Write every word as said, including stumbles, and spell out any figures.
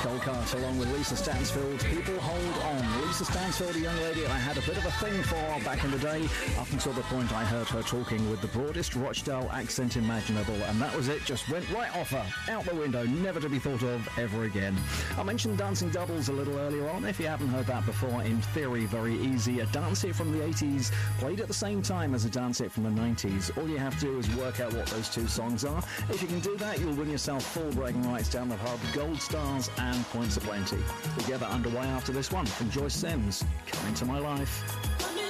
Colcart along with Lisa Stansfield. People hold on. Lisa Stansfield, a young lady I had a bit of a thing for back in the day, up until the point I heard her talking with the broadest Rochdale accent imaginable, and that was it. Just went right off her, out the window, never to be thought of ever again. I mentioned Dancing Doubles a little earlier on. If you haven't heard that before, in theory, very easy. A dance hit from the eighties, played at the same time as a dance hit from the nineties. All you have to do is work out what those two songs are. If you can do that, you'll win yourself full bragging rights down the pub, gold stars and points aplenty. We'll get that underway after this one from Joyce Sims, Come Into My Life.